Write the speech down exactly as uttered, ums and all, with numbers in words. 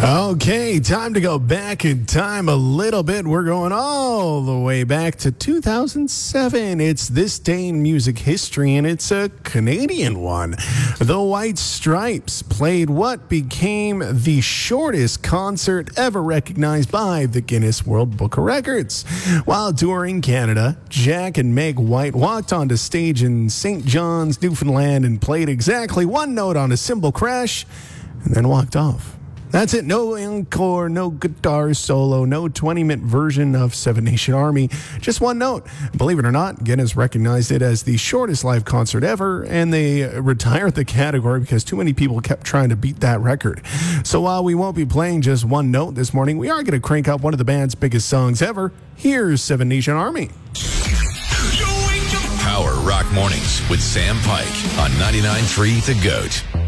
Okay, time to go back in time a little bit. We're going all the way back to two thousand seven. It's this day in music history, and it's a Canadian one. The White Stripes played what became the shortest concert ever recognized by the Guinness World Book of Records. While touring Canada, Jack and Meg White walked onto stage in Saint John's, Newfoundland, and played exactly one note on a cymbal crash, and then walked off. That's it. No encore, no guitar solo, no twenty-minute version of Seven Nation Army. Just one note. Believe it or not, Guinness recognized it as the shortest live concert ever, and they retired the category because too many people kept trying to beat that record. So while we won't be playing just one note this morning, we are going to crank up one of the band's biggest songs ever. Here's Seven Nation Army. Power Rock Mornings with Sam Pike on ninety-nine point three The Goat.